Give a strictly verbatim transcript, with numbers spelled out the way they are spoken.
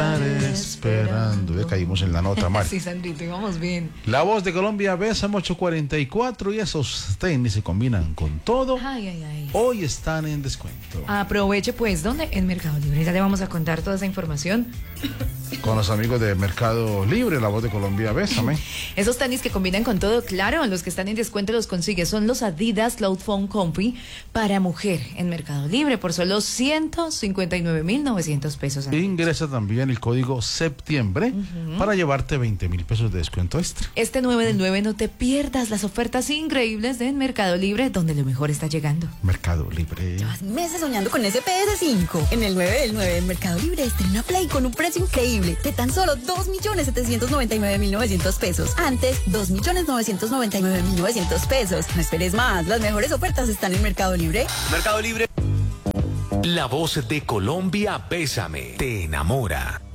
estaré esperando. Ya caímos en la nota, Mari. Sí, Sandrito, íbamos bien. La voz de Colombia, Bésame ocho cuarenta y cuatro, y esos tenis se combinan con todo. Ay, ay, ay. Hoy están en descuento. Aproveche pues, ¿dónde? En Mercado Libre. Ya le vamos a contar toda esa información. Con los amigos de Mercado Libre, la voz de Colombia, Bésame. Esos tenis que combinan con todo, claro, los que están en descuento los consigue. Son los Adidas Cloud Foam Comfy para mujer en Mercado Libre por solo ciento cincuenta y nueve mil novecientos pesos. Ingresa también el código septiembre uh-huh. para llevarte veinte mil pesos de descuento extra. Este nueve del nueve no te pierdas las ofertas increíbles de Mercado Libre, donde lo mejor está llegando. Mercado Libre. Llevas meses soñando con ese P S cinco. En el nueve del nueve en Mercado Libre estrena Play con un precio increíble de tan solo dos millones setecientos noventa y nueve mil novecientos pesos. Antes, dos millones novecientos noventa y nueve mil novecientos pesos. No esperes más, las mejores ofertas están en Mercado Libre. Mercado Libre. La voz de Colombia, Bésame, te enamora.